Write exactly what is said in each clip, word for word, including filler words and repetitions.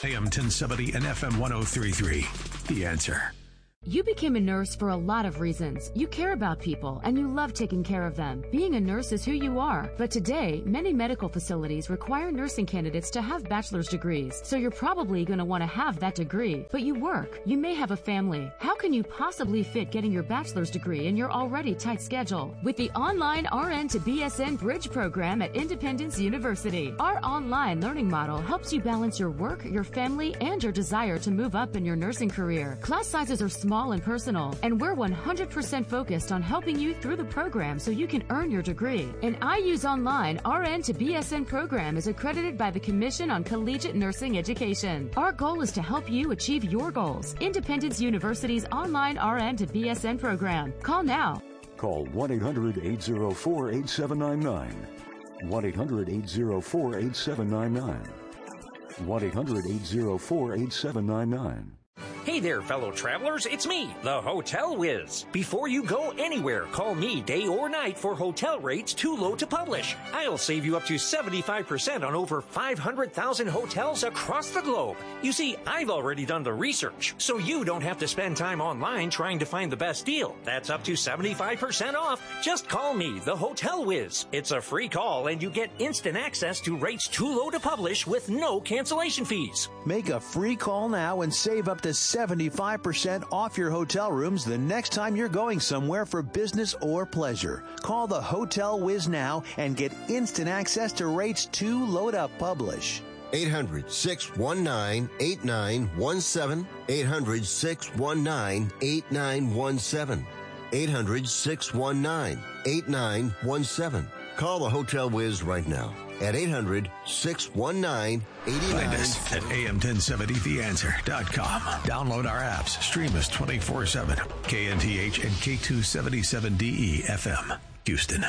A M ten seventy and F M one oh three point three. The Answer. You became a nurse for a lot of reasons. You care about people and you love taking care of them. Being a nurse is who you are. But today, many medical facilities require nursing candidates to have bachelor's degrees. So you're probably going to want to have that degree. But you work. You may have a family. How can you possibly fit getting your bachelor's degree in your already tight schedule? With the online R N to B S N Bridge program at Independence University, our online learning model helps you balance your work, your family, and your desire to move up in your nursing career. Class sizes are small Small and personal, and we're one hundred percent focused on helping you through the program so you can earn your degree. An I U's Online R N to B S N program is accredited by the Commission on Collegiate Nursing Education. Our goal is to help you achieve your goals. Independence University's online R N to B S N program. Call now. Call one eight hundred eight oh four eight seven nine nine. one eight hundred eight oh four eight seven nine nine. one eight hundred eight oh four eight seven nine nine. Hey there, fellow travelers. It's me, the Hotel Whiz. Before you go anywhere, call me day or night for hotel rates too low to publish. I'll save you up to seventy-five percent on over five hundred thousand hotels across the globe. You see, I've already done the research, so you don't have to spend time online trying to find the best deal. That's up to seventy-five percent off. Just call me, the Hotel Whiz. It's a free call, and you get instant access to rates too low to publish with no cancellation fees. Make a free call now and save up to seventy-five percent off your hotel rooms the next time you're going somewhere for business or pleasure. Call the Hotel Whiz now and get instant access to rates too low to publish. eight hundred six one nine eight nine one seven. eight hundred six one nine eight nine one seven. eight hundred six one nine eight nine one seven. Call the Hotel Whiz right now at eight hundred six one nine eight nine. Find us at A M ten seventy the answer dot com. Download our apps. Stream us twenty-four seven. K N T H and K two seventy-seven D E F M, Houston.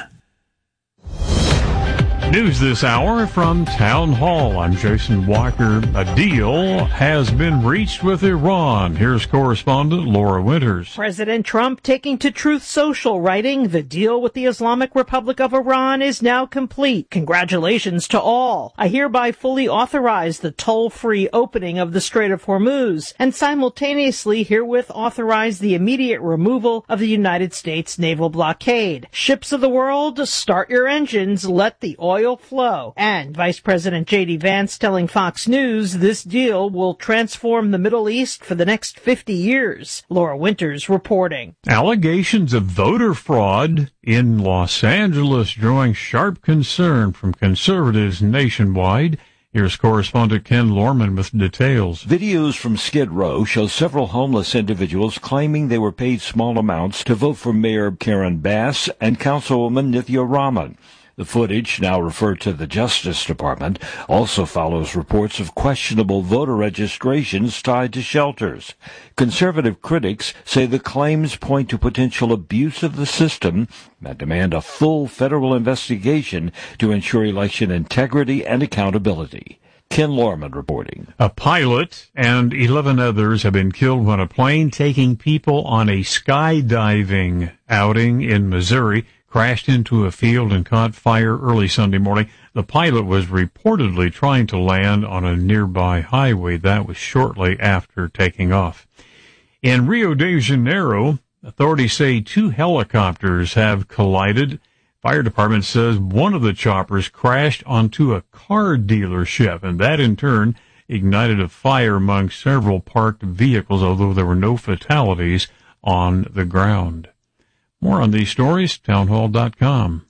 News this hour from Town Hall. I'm Jason Walker. A deal has been reached with Iran. Here's correspondent Laura Winters. President Trump taking to Truth Social, writing, "The deal with the Islamic Republic of Iran is now complete. Congratulations to all. I hereby fully authorize the toll-free opening of the Strait of Hormuz and simultaneously herewith authorize the immediate removal of the United States naval blockade. Ships of the world, start your engines. Let the oil flow." And Vice President J D Vance telling Fox News this deal will transform the Middle East for the next fifty years. Laura Winters reporting. Allegations of voter fraud in Los Angeles drawing sharp concern from conservatives nationwide. Here's correspondent Ken Lorman with details. Videos from Skid Row show several homeless individuals claiming they were paid small amounts to vote for Mayor Karen Bass and Councilwoman Nithya Raman. The footage, now referred to the Justice Department, also follows reports of questionable voter registrations tied to shelters. Conservative critics say the claims point to potential abuse of the system and demand a full federal investigation to ensure election integrity and accountability. Ken Lorman reporting. A pilot and eleven others have been killed when a plane taking people on a skydiving outing in Missouri crashed into a field and caught fire early Sunday morning. The pilot was reportedly trying to land on a nearby highway. That was shortly after taking off. In Rio de Janeiro, authorities say two helicopters have collided. Fire department says one of the choppers crashed onto a car dealership, and that in turn ignited a fire among several parked vehicles, although there were no fatalities on the ground. More on these stories, townhall dot com.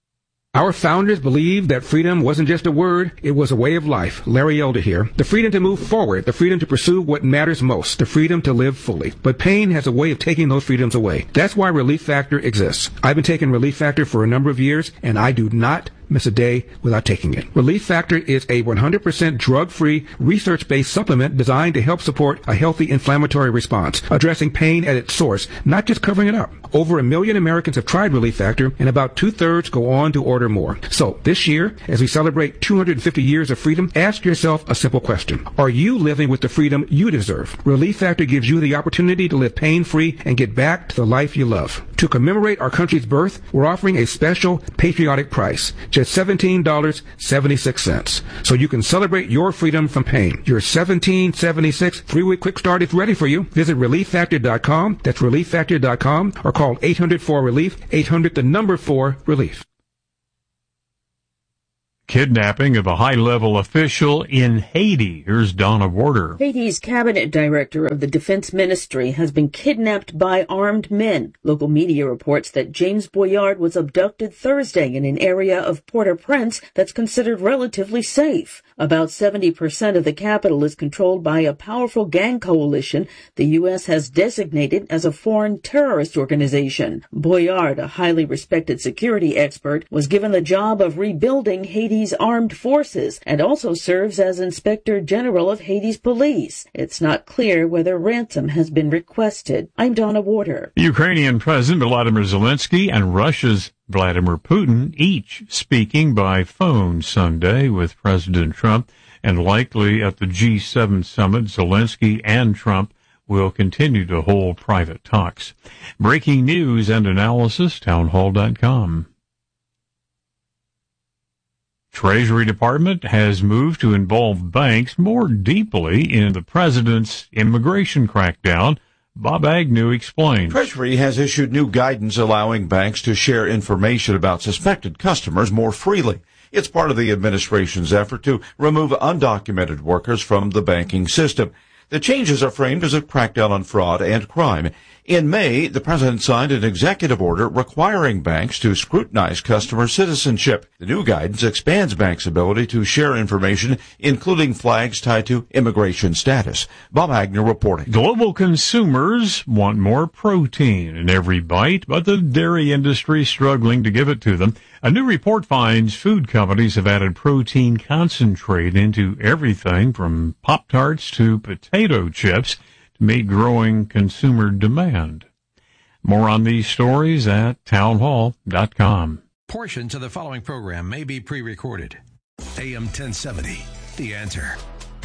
Our founders believed that freedom wasn't just a word, it was a way of life. Larry Elder here. The freedom to move forward, the freedom to pursue what matters most, the freedom to live fully. But pain has a way of taking those freedoms away. That's why Relief Factor exists. I've been taking Relief Factor for a number of years, and I do not miss a day without taking it. Relief Factor is a one hundred percent drug-free, research-based supplement designed to help support a healthy inflammatory response, addressing pain at its source, not just covering it up. Over a million Americans have tried Relief Factor, and about two-thirds go on to order more. So, this year, as we celebrate two hundred fifty years of freedom, ask yourself a simple question. Are you living with the freedom you deserve? Relief Factor gives you the opportunity to live pain-free and get back to the life you love. To commemorate our country's birth, we're offering a special patriotic price, just seventeen dollars and seventy-six cents. So you can celebrate your freedom from pain. Your seventeen seventy-six three-week quick start is ready for you. Visit relief factor dot com. That's relief factor dot com, or call eight hundred four relief, eight hundred the number four relief. Kidnapping of a high-level official in Haiti. Here's Donna Warder. Haiti's cabinet director of the defense ministry has been kidnapped by armed men. Local media reports that James Boyard was abducted Thursday in an area of Port-au-Prince that's considered relatively safe. About seventy percent of the capital is controlled by a powerful gang coalition the U S has designated as a foreign terrorist organization. Boyard, a highly respected security expert, was given the job of rebuilding Haiti's armed forces and also serves as Inspector General of Haiti's police. It's not clear whether ransom has been requested. I'm Donna Warder. Ukrainian President Volodymyr Zelensky and Russia's Vladimir Putin each speaking by phone Sunday with President Trump, and likely at the G seven summit, Zelensky and Trump will continue to hold private talks. Breaking news and analysis, townhall dot com. Treasury Department has moved to involve banks more deeply in the president's immigration crackdown. Bob Agnew explains. Treasury has issued new guidance allowing banks to share information about suspected customers more freely. It's part of the administration's effort to remove undocumented workers from the banking system. The changes are framed as a crackdown on fraud and crime. In May, the president signed an executive order requiring banks to scrutinize customer citizenship. The new guidance expands banks' ability to share information, including flags tied to immigration status. Bob Agnew reporting. Global consumers want more protein in every bite, but the dairy industry is struggling to give it to them. A new report finds food companies have added protein concentrate into everything from Pop-Tarts to potato chips to meet growing consumer demand. More on these stories at townhall dot com. Portions of the following program may be pre-recorded. A M ten seventy, The Answer.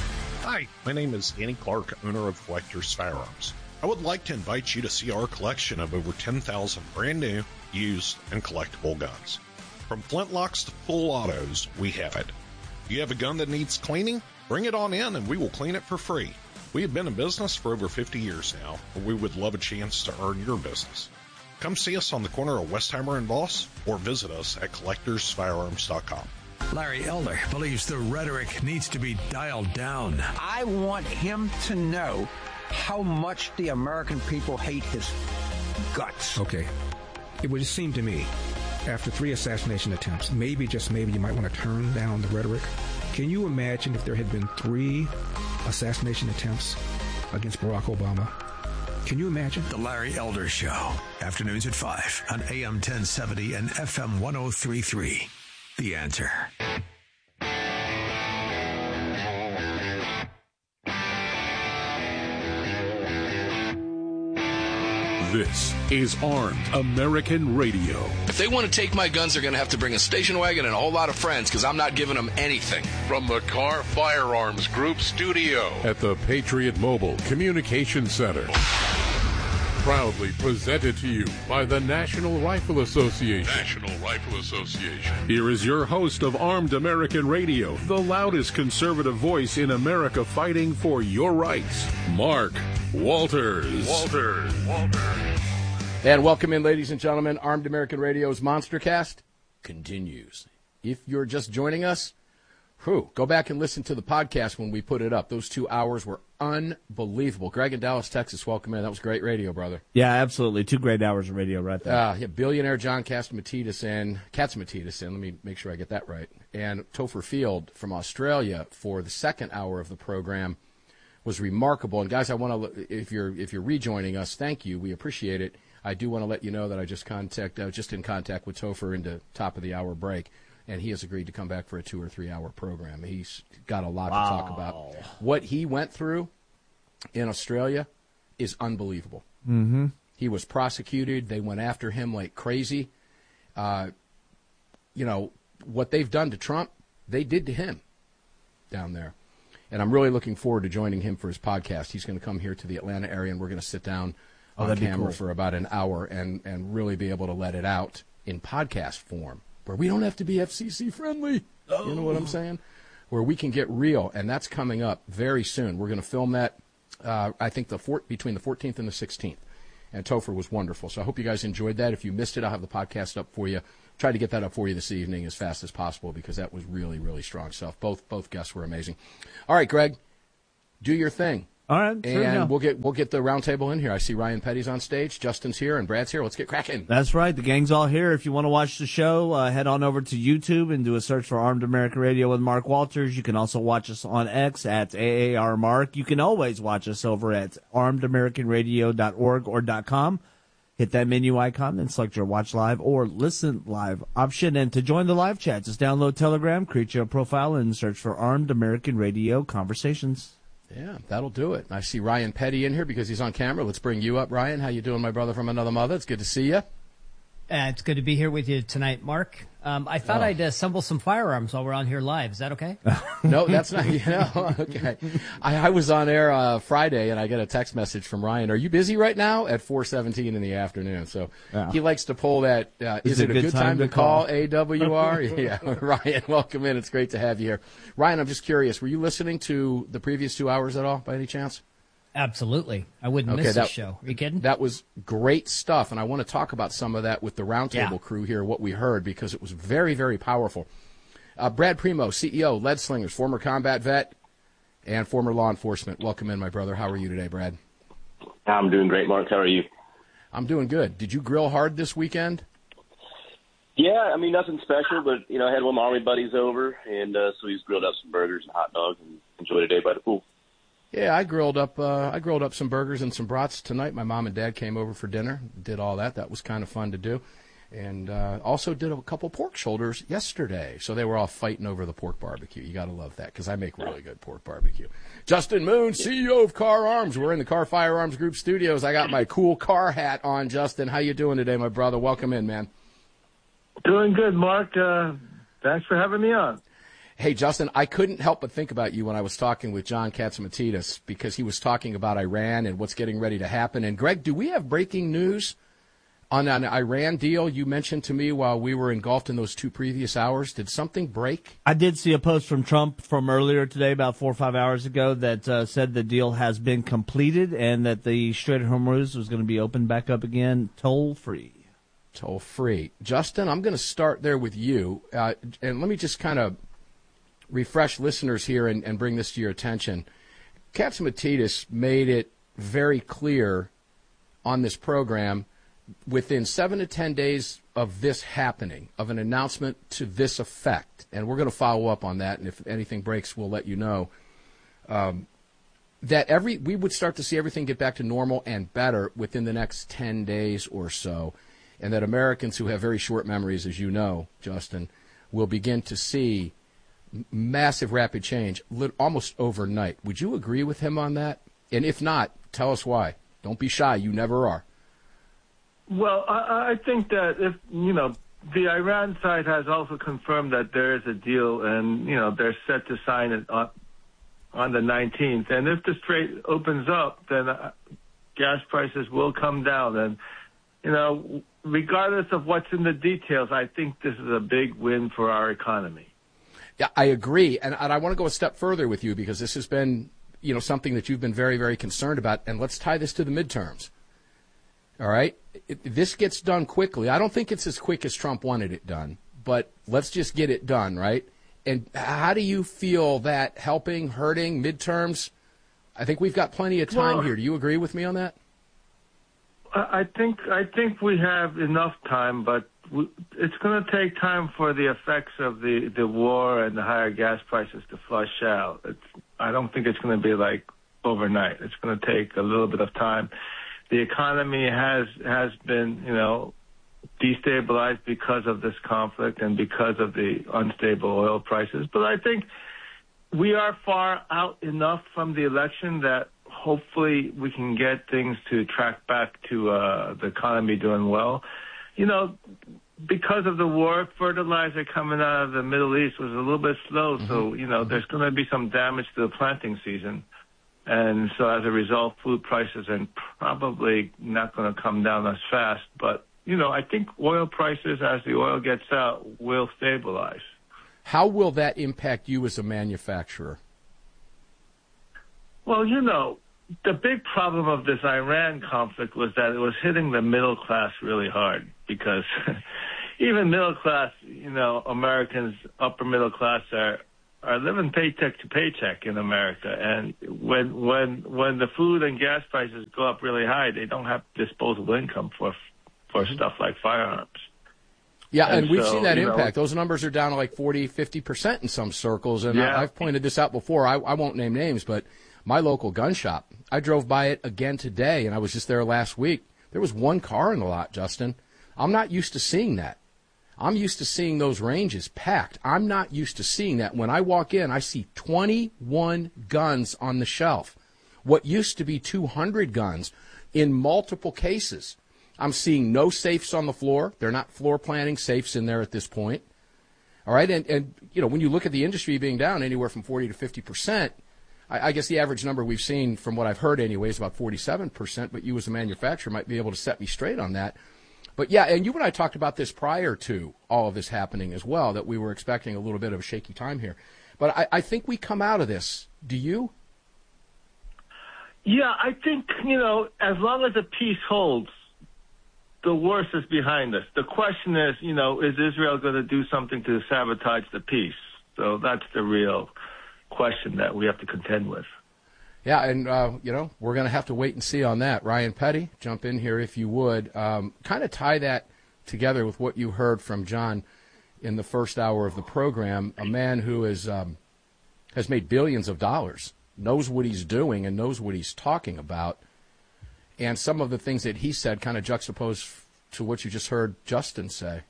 Hi, my name is Danny Clark, owner of Collector's Firearms. I would like to invite you to see our collection of over ten thousand brand new, used, and collectible guns. From flintlocks to full autos, we have it. If you have a gun that needs cleaning, bring it on in and we will clean it for free. We have been in business for over fifty years now, but we would love a chance to earn your business. Come see us on the corner of Westheimer and Voss, or visit us at collectors firearms dot com. Larry Elder believes the rhetoric needs to be dialed down. I want him to know how much the American people hate his guts. Okay. It would just seem to me, after three assassination attempts, maybe, just maybe, you might want to turn down the rhetoric. Can you imagine if there had been three assassination attempts against Barack Obama? Can you imagine? The Larry Elder Show. Afternoons at five on A M ten seventy and F M one oh three point three. The Answer. This is Armed American Radio. If they want to take my guns, they're going to have to bring a station wagon and a whole lot of friends, because I'm not giving them anything. From the Car Firearms Group studio at the Patriot Mobile Communication Center. Proudly presented to you by the National Rifle Association. National Rifle Association. Here is your host of Armed American Radio, the loudest conservative voice in America fighting for your rights, Mark Walters. Walters. Walters. And welcome in, ladies and gentlemen. Armed American Radio's Monstercast continues. If you're just joining us, whew, go back and listen to the podcast when we put it up. Those two hours were unbelievable. Greg in Dallas, Texas, welcome in. That was great radio, brother. Yeah, absolutely. Two great hours of radio right there. Uh, yeah, billionaire John Catsimatidis and Catsimatidis, and let me make sure I get that right, and Topher Field from Australia for the second hour of the program was remarkable. And guys, I want to, if you're if you're rejoining us, thank you. We appreciate it. I do want to let you know that I just contact uh, just in contact with Topher into top of the hour break. And he has agreed to come back for a two- or three-hour program. He's got a lot wow. to talk about. What he went through in Australia is unbelievable. Mm-hmm. He was prosecuted. They went after him like crazy. Uh, you know, what they've done to Trump, they did to him down there. And I'm really looking forward to joining him for his podcast. He's going to come here to the Atlanta area, and we're going to sit down on that'd be camera cool. for about an hour and, and really be able to let it out in podcast form, where we don't have to be F C C friendly. Oh. You know what I'm saying? Where we can get real, and that's coming up very soon. We're going to film that, uh, I think, the four, between the fourteenth and the sixteenth. And Topher was wonderful. So I hope you guys enjoyed that. If you missed it, I'll have the podcast up for you. Try to get that up for you this evening as fast as possible because that was really, really strong stuff. Both both guests were amazing. All right, Greg, do your thing. All right, sure, and yeah. we'll get we'll get the roundtable in here. I see Ryan Petty's on stage, Justin's here, and Brad's here. Let's get cracking. That's right. The gang's all here. If you want to watch the show, uh, head on over to YouTube and do a search for Armed American Radio with Mark Walters. You can also watch us on X at A A R Mark. You can always watch us over at armed american radio dot org or .com. Hit that menu icon and select your watch live or listen live option. And to join the live chat, just download Telegram, create your profile, and search for Armed American Radio Conversations. Yeah, that'll do it. I see Ryan Petty in here because he's on camera. Let's bring you up, Ryan. How you doing, my brother from another mother? It's good to see you. Uh, it's good to be here with you tonight, Mark. Um, I thought Oh. I'd assemble some firearms while we're on here live. Is that okay? No, that's not. You know, okay. I, I was on air uh, Friday, and I get a text message from Ryan. Are you busy right now? At four seventeen in the afternoon. So Yeah. he likes to pull that. Uh, is, it a good, time, to call, A W R? Yeah, Ryan, welcome in. It's great to have you here. Ryan, I'm just curious. Were you listening to the previous two hours at all, by any chance? Absolutely. I wouldn't Okay, miss that- this show. Are you kidding? That was great stuff, and I want to talk about some of that with the roundtable Yeah. crew here, what we heard, because it was very, very powerful. Uh, Brad Primo, C E O, Lead Slingers, former combat vet and former law enforcement. Welcome in, my brother. How are you today, Brad? I'm doing great, Mark. How are you? I'm doing good. Did you grill hard this weekend? Yeah, I mean, nothing special, but, you know, I had one of my Army buddies over, and uh, so he's grilled up some burgers and hot dogs and enjoyed a day by the pool. Yeah, I grilled up. Uh, I grilled up some burgers and some brats tonight. My mom and dad came over for dinner. Did all that. That was kind of fun to do, and uh, also did a couple pork shoulders yesterday. So they were all fighting over the pork barbecue. You got to love that because I make really good pork barbecue. Justin Moon, C E O of Car Arms. We're in the Car Firearms Group studios. I got my cool car hat on. Justin, how you doing today, my brother? Welcome in, man. Doing good, Mark. Uh, thanks for having me on. Hey, Justin, I couldn't help but think about you when I was talking with John Katsimatidis because he was talking about Iran and what's getting ready to happen. And, Greg, do we have breaking news on an Iran deal you mentioned to me while we were engulfed in those two previous hours? Did something break? I did see a post from Trump from earlier today, about four or five hours ago, that uh, said the deal has been completed and that the Strait of Hormuz was going to be opened back up again, toll-free. Toll-free. Justin, I'm going to start there with you. Uh, and let me just kind of refresh listeners here and, and bring this to your attention. Katsimatidis made it very clear on this program within seven to ten days of this happening, of an announcement to this effect, and we're going to follow up on that, and if anything breaks, we'll let you know, um, that every we would start to see everything get back to normal and better within the next ten days or so, and that Americans who have very short memories, as you know, Justin, will begin to see massive rapid change lit- almost overnight. Would you agree with him on that? And if not, tell us why. Don't be shy. You never are. Well, I, I think that if, you know, the Iran side has also confirmed that there is a deal and, you know, they're set to sign it on, on the nineteenth. And if the strait opens up, then uh, gas prices will come down. And, you know, regardless of what's in the details, I think this is a big win for our economy. Yeah, I agree. And, and I want to go a step further with you because this has been, you know, something that you've been very, very concerned about. And let's tie this to the midterms. All right? It, this gets done quickly. I don't think it's as quick as Trump wanted it done, but let's just get it done, right? And how do you feel that helping, hurting, midterms? I think we've got plenty of time Well, here. Do you agree with me on that? I I think I think we have enough time, but we, it's going to take time for the effects of the, the war and the higher gas prices to flush out. It's, I don't think it's going to be like overnight. It's going to take a little bit of time. The economy has has been, you know, destabilized because of this conflict and because of the unstable oil prices. But I think we are far out enough from the election that hopefully we can get things to track back to uh, the economy doing well. You know, because of the war, fertilizer coming out of the Middle East was a little bit slow. Mm-hmm. So, you know, there's going to be some damage to the planting season. And so as a result, food prices are probably not going to come down as fast. But, you know, I think oil prices, as the oil gets out, will stabilize. How will that impact you as a manufacturer? Well, you know, the big problem of this Iran conflict was that it was hitting the middle class really hard because even middle class, you know, Americans, upper middle class are are living paycheck to paycheck in America. And when when when the food and gas prices go up really high, they don't have disposable income for for stuff like firearms. Yeah, and, and we've so, seen that you know, impact. Those numbers are down to like forty, fifty percent in some circles. And Yeah. I, I've pointed this out before. I, I won't name names, but my local gun shop, I drove by it again today, and I was just there last week. There was one car in the lot, Justin. I'm not used to seeing that. I'm used to seeing those ranges packed. I'm not used to seeing that. When I walk in, I see twenty-one guns on the shelf. What used to be two hundred guns in multiple cases. I'm seeing no safes on the floor. They're not floor planning safes in there at this point. All right, and, and you know, when you look at the industry being down anywhere from forty to fifty percent, I, I guess the average number we've seen from what I've heard anyway is about forty-seven percent, but you as a manufacturer might be able to set me straight on that. But, yeah, and you and I talked about this prior to all of this happening as well, that we were expecting a little bit of a shaky time here. But I, I think we come out of this. Do you? Yeah, I think, you know, as long as the peace holds, the worst is behind us. The question is, you know, is Israel going to do something to sabotage the peace? So that's the real question that we have to contend with. Yeah, and, uh, you know, we're going to have to wait and see on that. Ryan Petty, jump in here if you would. Um, kind of tie that together with what you heard from John in the first hour of the program, a man who is, um, has made billions of dollars, knows what he's doing and knows what he's talking about. And some of the things that he said kind of juxtaposed to what you just heard Justin say.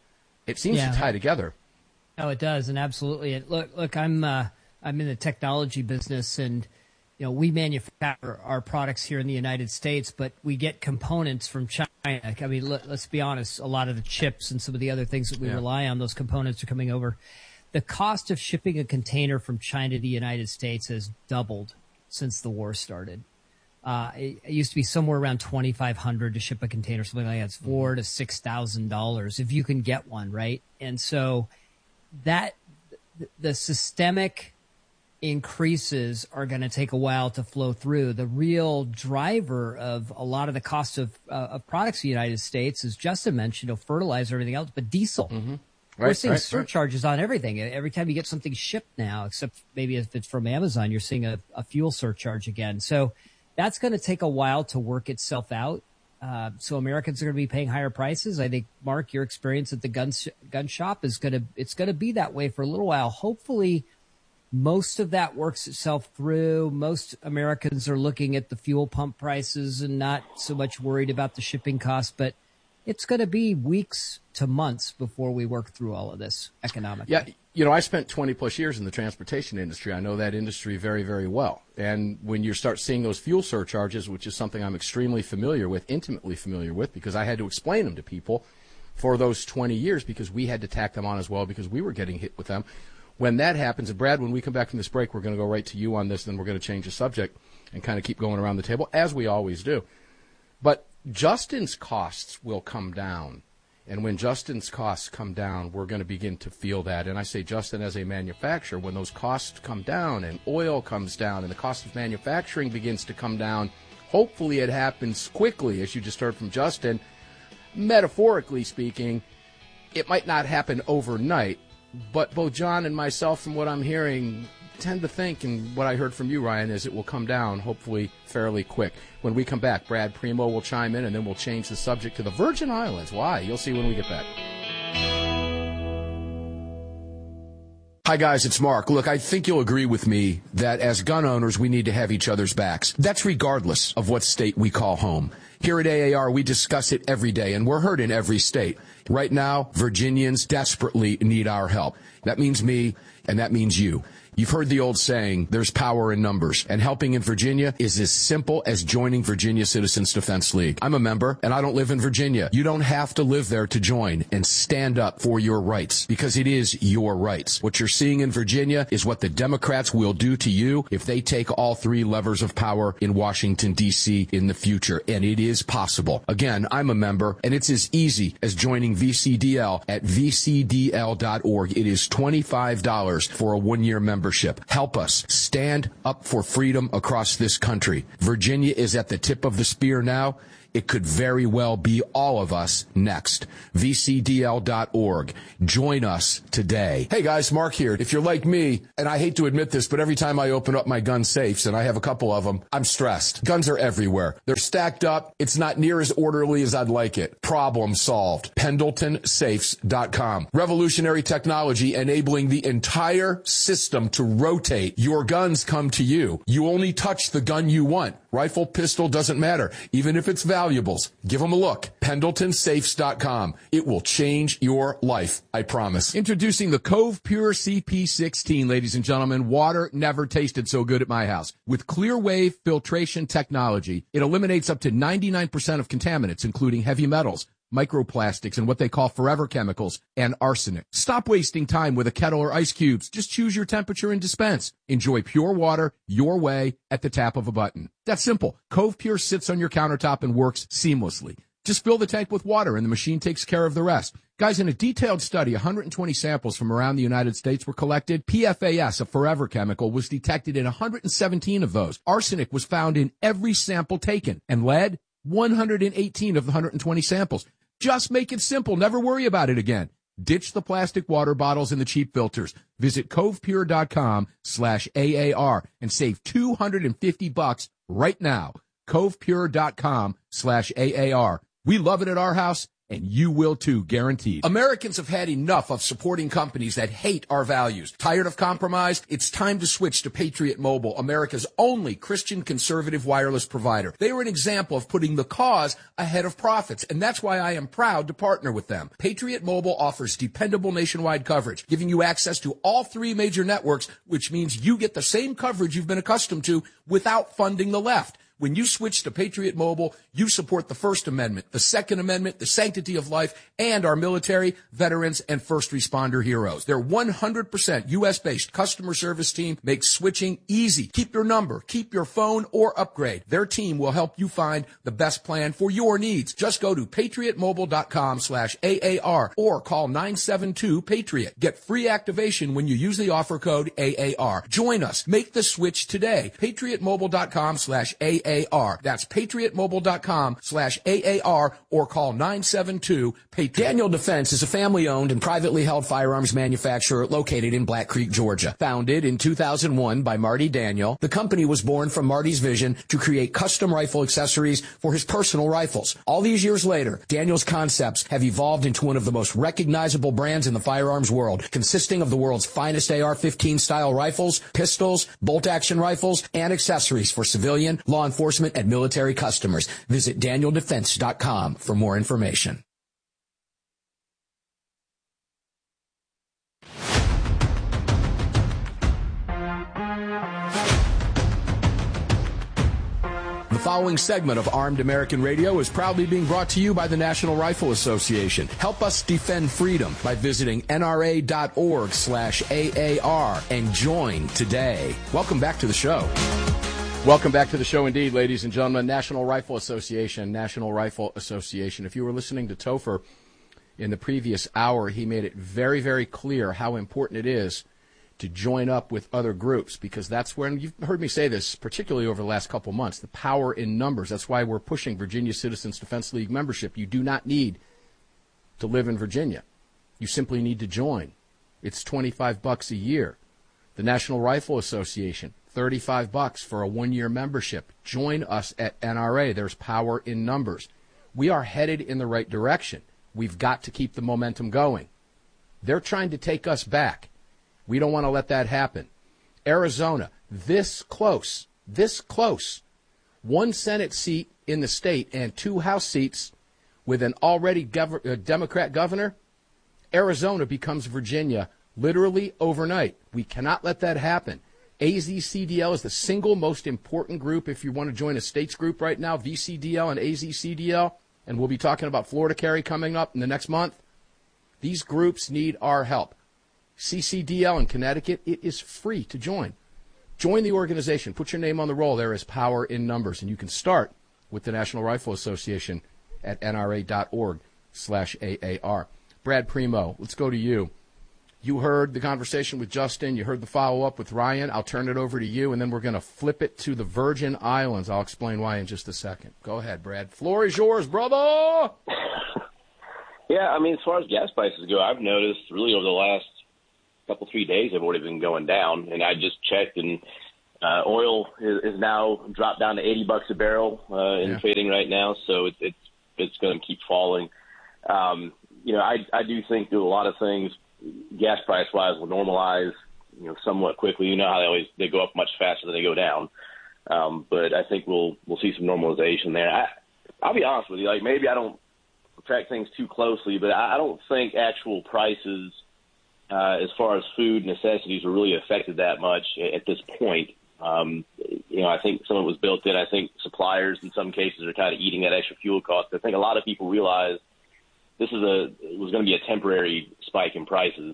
It seems Yeah. to tie together. Oh, it does, and absolutely. And look, look, I'm uh, I'm in the technology business, and you know we manufacture our products here in the United States, but we get components from China. I mean, let, let's be honest. A lot of the chips and some of the other things that we Yeah. rely on, those components are coming over. The cost of shipping a container from China to the United States has doubled since the war started. Uh, it, it used to be somewhere around twenty-five hundred dollars to ship a container, something like that. It's four to six thousand dollars if you can get one, right? And so that the systemic increases are going to take a while to flow through. The real driver of a lot of the cost of uh, of products in the United States, as Justin mentioned, you know, fertilizer, everything else, but diesel. Mm-hmm. We're Right, seeing right, surcharges on everything. Every time you get something shipped now, except maybe if it's from Amazon, you're seeing a, a fuel surcharge again. So that's going to take a while to work itself out. Uh, so Americans are going to be paying higher prices. I think, Mark, your experience at the gun sh- gun shop is going to it's going to be that way for a little while. Hopefully, most of that works itself through. Most Americans are looking at the fuel pump prices and not so much worried about the shipping costs. But it's going to be weeks to months before we work through all of this economically. Yeah, you know, I spent twenty plus years in the transportation industry. I know that industry very, very well. And when you start seeing those fuel surcharges, which is something I'm extremely familiar with, intimately familiar with, because I had to explain them to people for those twenty years because we had to tack them on as well because we were getting hit with them. When that happens, and Brad, when we come back from this break, we're going to go right to you on this, then we're going to change the subject and kind of keep going around the table, as we always do. But Justin's costs will come down. And when Justin's costs come down, we're going to begin to feel that. And I say, Justin, as a manufacturer, when those costs come down and oil comes down and the cost of manufacturing begins to come down, hopefully it happens quickly, as you just heard from Justin. Metaphorically speaking, it might not happen overnight, but both John and myself, from what I'm hearing, tend to think, and what I heard from you, Ryan, is it will come down, hopefully, fairly quick. When we come back, Brad Primo will chime in, and then we'll change the subject to the Virgin Islands. Why? You'll see when we get back. Hi, guys, it's Mark. Look, I think you'll agree with me that as gun owners, we need to have each other's backs. That's regardless of what state we call home. Here at A A R, we discuss it every day, and we're heard in every state. Right now, Virginians desperately need our help. That means me, and that means you. You've heard the old saying, there's power in numbers, and helping in Virginia is as simple as joining Virginia Citizens Defense League. I'm a member, and I don't live in Virginia. You don't have to live there to join and stand up for your rights, because it is your rights. What you're seeing in Virginia is what the Democrats will do to you if they take all three levers of power in Washington, D C in the future, and it is possible. Again, I'm a member, and it's as easy as joining V C D L at V C D L dot org. It is twenty-five dollars for a one-year membership. Help us stand up for freedom across this country. Virginia is at the tip of the spear now. It could very well be all of us next. V C D L dot org. Join us today. Hey guys, Mark here. If you're like me, and I hate to admit this, but every time I open up my gun safes, and I have a couple of them, I'm stressed. Guns are everywhere. They're stacked up. It's not near as orderly as I'd like it. Problem solved. Pendleton Safes dot com. Revolutionary technology enabling the entire system to rotate. Your guns come to you. You only touch the gun you want. Rifle, pistol, doesn't matter. Even if it's valuables, give them a look. Pendleton Safes dot com. It will change your life, I promise. Introducing the Cove Pure C P sixteen, ladies and gentlemen. Water never tasted so good at my house. With clear wave filtration technology, it eliminates up to ninety-nine percent of contaminants, including heavy metals, microplastics, and what they call forever chemicals, and arsenic. Stop wasting time with a kettle or ice cubes. Just choose your temperature and dispense. Enjoy pure water your way at the tap of a button. That's simple. Cove Pure sits on your countertop and works seamlessly. Just fill the tank with water and the machine takes care of the rest. Guys, in a detailed study, one hundred twenty samples from around the United States were collected. P F A S, a forever chemical, was detected in one hundred seventeen of those. Arsenic was found in every sample taken. And lead, one hundred eighteen of the one hundred twenty samples. Just make it simple. Never worry about it again. Ditch the plastic water bottles and the cheap filters. Visit covepure dot com slash A A R and save two hundred fifty bucks right now. covepure dot com slash A A R. We love it at our house, and you will too, guaranteed. Americans have had enough of supporting companies that hate our values. Tired of compromise? It's time to switch to Patriot Mobile, America's only Christian conservative wireless provider. They are an example of putting the cause ahead of profits, and that's why I am proud to partner with them. Patriot Mobile offers dependable nationwide coverage, giving you access to all three major networks, which means you get the same coverage you've been accustomed to without funding the left. When you switch to Patriot Mobile, you support the First Amendment, the Second Amendment, the sanctity of life, and our military, veterans, and first responder heroes. Their one hundred percent U S-based customer service team makes switching easy. Keep your number, keep your phone, or upgrade. Their team will help you find the best plan for your needs. Just go to patriot mobile dot com slash A A R or call nine seven two PATRIOT. Get free activation when you use the offer code A A R. Join us. Make the switch today. patriot mobile dot com slash A A R. That's patriot mobile dot com slash A A R or call nine seven two PATRIOT. Daniel Defense is a family-owned and privately held firearms manufacturer located in Black Creek, Georgia. Founded in two thousand one by Marty Daniel, the company was born from Marty's vision to create custom rifle accessories for his personal rifles. All these years later, Daniel's concepts have evolved into one of the most recognizable brands in the firearms world, consisting of the world's finest A R fifteen style rifles, pistols, bolt-action rifles, and accessories for civilian, law enforcement, and military customers. Visit daniel defense dot com for more information. The following segment of Armed American Radio is proudly being brought to you by the National Rifle Association. Help us defend freedom by visiting N R A dot org slash A A R and join today. Welcome back to the show. Welcome back to the show indeed, ladies and gentlemen. National Rifle Association, National Rifle Association. If you were listening to Topher in the previous hour, he made it very, very clear how important it is to join up with other groups, because that's when, you've heard me say this, particularly over the last couple months, the power in numbers. That's why we're pushing Virginia Citizens Defense League membership. You do not need to live in Virginia. You simply need to join. It's twenty-five bucks a year. The National Rifle Association, thirty-five bucks for a one-year membership. Join us at N R A. There's power in numbers. We are headed in the right direction. We've got to keep the momentum going. They're trying to take us back. We don't want to let that happen. Arizona, this close, this close. One Senate seat in the state and two House seats with an already gov- uh, Democrat governor. Arizona becomes Virginia literally overnight. We cannot let that happen. A Z C D L is the single most important group if you want to join a states group right now, V C D L and A Z C D L, and we'll be talking about Florida Carry coming up in the next month. These groups need our help. C C D L in Connecticut, it is free to join. Join the organization. Put your name on the roll. There is power in numbers, and you can start with the National Rifle Association at nra.org slash AAR. Brad Primo, let's go to you. You heard the conversation with Justin. You heard the follow-up with Ryan. I'll turn it over to you, and then we're going to flip it to the Virgin Islands. I'll explain why in just a second. Go ahead, Brad. Floor is yours, brother. Yeah, I mean, as far as gas prices go, I've noticed really over the last couple, three days they've already been going down. And I just checked, and uh, oil is, is now dropped down to eighty bucks a barrel uh, in Yeah. trading right now. So it, it's it's going to keep falling. Um, you know, I, I do think that a lot of things, gas price wise, will normalize, you know, somewhat quickly. You know how they always they go up much faster than they go down. Um, but I think we'll we'll see some normalization there. I, I'll be honest with you, like maybe I don't track things too closely, but I, I don't think actual prices uh, as far as food necessities are really affected that much at, at this point. Um, you know, I think some of it was built in. I think suppliers in some cases are kind of eating that extra fuel cost. I think a lot of people realize this is a it was going to be a temporary spike in prices.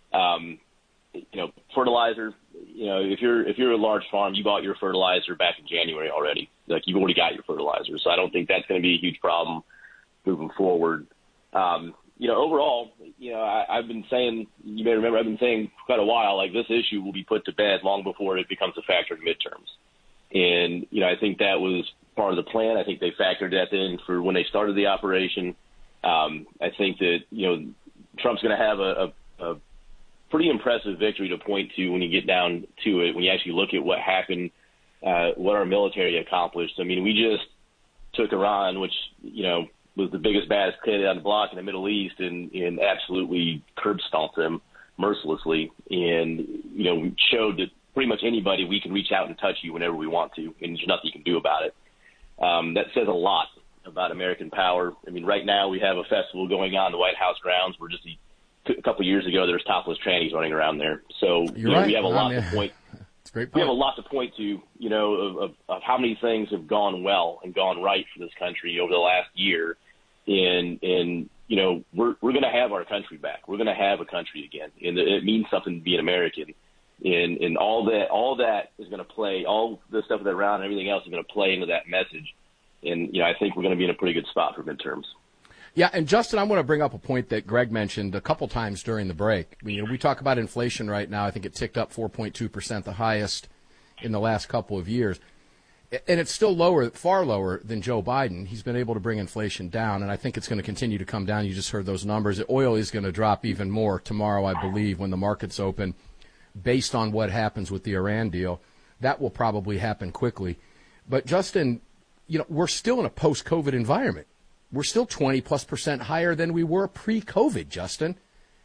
Um, you know, fertilizer. You know, if you're if you're a large farm, you bought your fertilizer back in January already. Like you've already got your fertilizer, so I don't think that's going to be a huge problem moving forward. Um, you know, overall, you know, I, I've been saying, you may remember, I've been saying for quite a while, like this issue will be put to bed long before it becomes a factor in midterms. And, you know, I think that was part of the plan. I think they factored that in for when they started the operation. Um, I think that, you know, Trump's going to have a, a, a pretty impressive victory to point to when you get down to it, when you actually look at what happened, uh, what our military accomplished. I mean, we just took Iran, which, you know, was the biggest, baddest kid on the block in the Middle East, and, and absolutely curb stomped them mercilessly. And, you know, we showed that pretty much anybody, we can reach out and touch you whenever we want to, and there's nothing you can do about it. Um, that says a lot about American power. I mean, right now we have a festival going on in the White House grounds where just a, a couple of years ago there was topless trannies running around there. So you know, right. we have a lot um, to point. It's a great point. We have a lot to point to, you know, of, of, of how many things have gone well and gone right for this country over the last year. And, and you know, we're we're going to have our country back. We're going to have a country again, and it means something to be an American. And and all that all that is going to play, all the stuff that around and everything else is going to play into that message. And you know, I think we're going to be in a pretty good spot for midterms. Yeah, and Justin, I want to bring up a point that Greg mentioned a couple times during the break. You know, we talk about inflation right now. I think it ticked up four point two percent, the highest in the last couple of years. And it's still lower, far lower than Joe Biden. He's been able to bring inflation down, and I think it's going to continue to come down. You just heard those numbers. Oil is going to drop even more tomorrow, I believe, when the markets open, based on what happens with the Iran deal. That will probably happen quickly. But, Justin, you know, we're still in a post-COVID environment. We're still twenty plus percent higher than we were pre-COVID, Justin.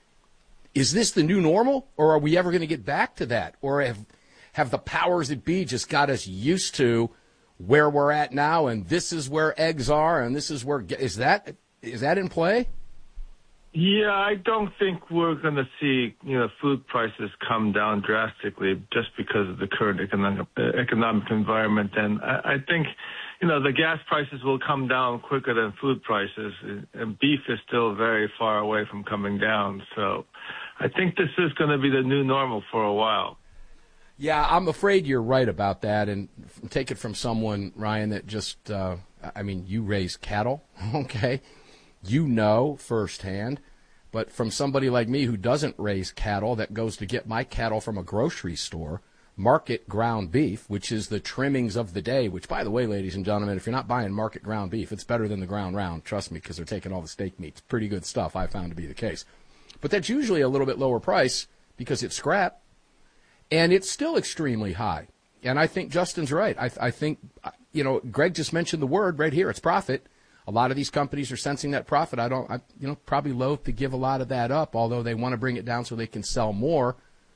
Is this the new normal, or are we ever going to get back to that? Or have have the powers that be just got us used to where we're at now, and this is where eggs are, and this is where is that is that in play? Yeah, I don't think we're going to see, you know, food prices come down drastically just because of the current economic economic environment. And I, I think, you know, the gas prices will come down quicker than food prices, and beef is still very far away from coming down. So I think this is going to be the new normal for a while. Yeah, I'm afraid you're right about that. And take it from someone, Ryan, that just, uh, I mean, you raise cattle, okay? You know firsthand. But from somebody like me who doesn't raise cattle, that goes to get my cattle from a grocery store, market ground beef, which is the trimmings of the day, which, by the way, ladies and gentlemen, if you're not buying market ground beef, it's better than the ground round. Trust me, because they're taking all the steak meat. It's pretty good stuff, I found to be the case. But that's usually a little bit lower price because it's scrap. And it's still extremely high. And I think Justin's right. I, I think, you know, Greg just mentioned the word right here. It's profit. A lot of these companies are sensing that profit. I don't, I, you know, probably loath to give a lot of that up, although they want to bring it down so they can sell more.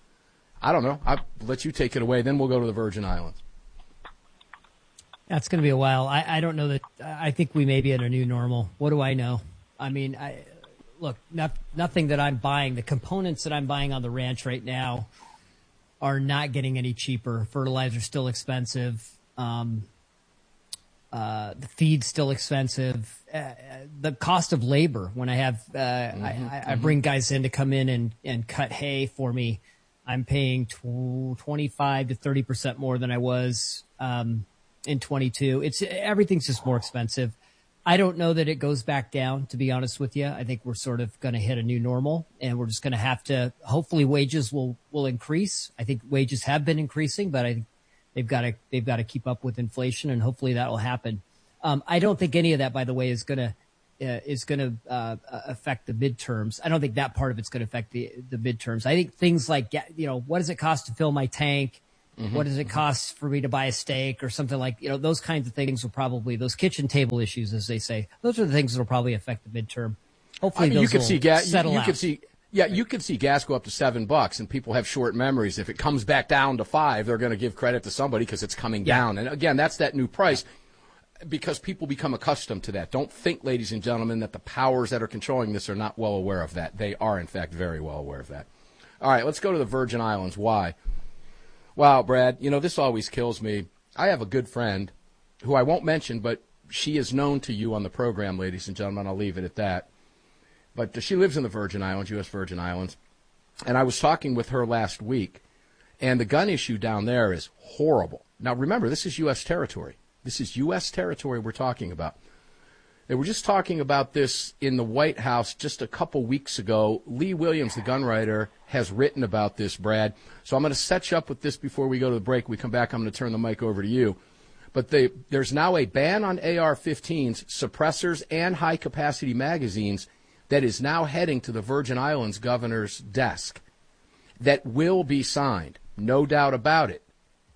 I don't know. I'll let you take it away. Then we'll go to the Virgin Islands. That's going to be a while. I, I don't know that. I think we may be at a new normal. What do I know? I mean, I, look, not, nothing that I'm buying, the components that I'm buying on the ranch right now are not getting any cheaper. Fertilizer's still expensive. Um, uh, the feed's still expensive. Uh, the cost of labor, when I have, uh, mm-hmm, I, I, I bring guys in to come in and, and cut hay for me, I'm paying tw- twenty-five to thirty percent more than I was, um, in twenty-two. It's, everything's just more expensive. I don't know that it goes back down, to be honest with you. I think we're sort of going to hit a new normal, and we're just going to have to, hopefully wages will, will increase. I think wages have been increasing, but I think they've got to, they've got to keep up with inflation, and hopefully that will happen. Um, I don't think any of that, by the way, is going to, uh, is going to, uh, affect the midterms. I don't think that part of it's going to affect the, the midterms. I think things like, you know, what does it cost to fill my tank? Mm-hmm. What does it cost for me to buy a steak or something like, you know, those kinds of things will probably, those kitchen table issues, as they say, those are the things that will probably affect the midterm. Hopefully I mean, those you could will see gas, settle you, you out. could see, yeah, you could see gas go up to seven bucks, and people have short memories. If it comes back down to five, they're going to give credit to somebody because it's coming Yeah. down. And again, that's that new price, because people become accustomed to that. Don't think, ladies and gentlemen, that the powers that are controlling this are not well aware of that. They are, in fact, very well aware of that. All right, let's go to the Virgin Islands. Why? Wow, Brad, you know, this always kills me. I have a good friend who I won't mention, but she is known to you on the program, ladies and gentlemen. I'll leave it at that. But uh, she lives in the Virgin Islands, U S Virgin Islands. And I was talking with her last week, and the gun issue down there is horrible. Now, remember, this is U S territory. This is U S territory we're talking about. They were just talking about this in the White House just a couple weeks ago. Lee Williams, the gun writer, has written about this, Brad. So I'm going to set you up with this before we go to the break. We come back, I'm going to turn the mic over to you. But they, there's now a ban on A R fifteens, suppressors, and high-capacity magazines that is now heading to the Virgin Islands governor's desk that will be signed, no doubt about it.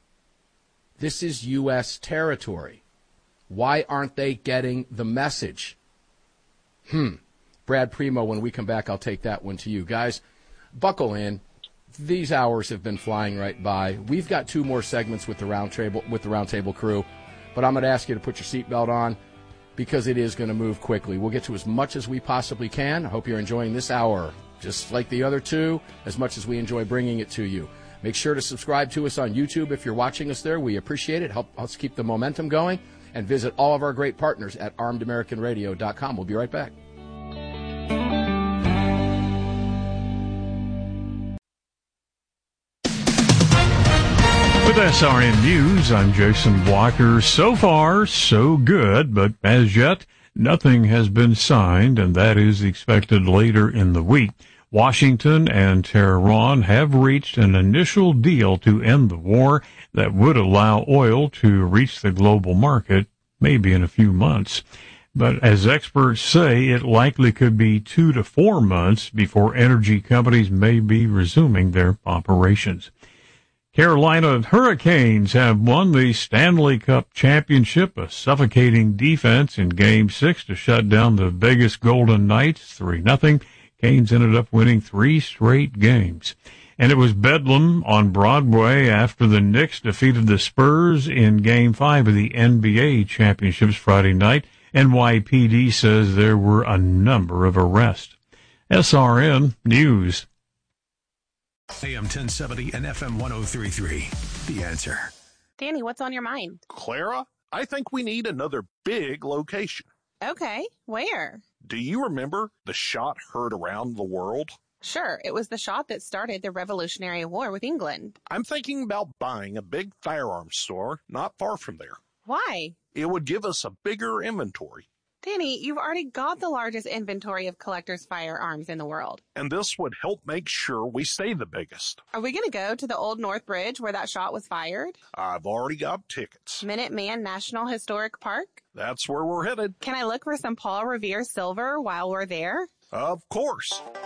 This is U S territory. Why aren't they getting the message? Hmm. Brad Primo, when we come back, I'll take that one to you. Guys, buckle in. These hours have been flying right by. We've got two more segments with the round table, with the round table crew, but I'm going to ask you to put your seatbelt on because it is going to move quickly. We'll get to as much as we possibly can. I hope you're enjoying this hour, just like the other two, as much as we enjoy bringing it to you. Make sure to subscribe to us on YouTube if you're watching us there. We appreciate it. Help us keep the momentum going. And visit all of our great partners at armed american radio dot com. We'll be right back. With S R N News, I'm Jason Walker. So far, so good, but as yet, nothing has been signed, and that is expected later in the week. Washington and Tehran have reached an initial deal to end the war that would allow oil to reach the global market maybe in a few months. But as experts say, it likely could be two to four months before energy companies may be resuming their operations. Carolina Hurricanes have won the Stanley Cup Championship, a suffocating defense in Game six to shut down the Vegas Golden Knights three nothing. Canes ended up winning three straight games. And it was bedlam on Broadway after the Knicks defeated the Spurs in Game five of the N B A Championships Friday night. N Y P D says there were a number of arrests. S R N News. A M ten seventy and F M one oh three point three. The Answer. Danny, what's on your mind? Clara, I think we need another big location. Okay, where? Do you remember the shot heard around the world? Sure, it was the shot that started the Revolutionary War with England. I'm thinking about buying a big firearms store not far from there. Why? It would give us a bigger inventory. Danny, you've already got the largest inventory of collectors' firearms in the world. And this would help make sure we stay the biggest. Are we going to go to the Old North Bridge where that shot was fired? I've already got tickets. Minuteman National Historic Park? That's where we're headed. Can I look for some Paul Revere silver while we're there? Of course.